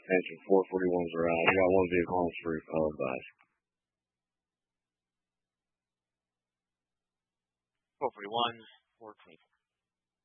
Attention, 441s are out. We got one vehicle on the street. Call advice. 441s, 424.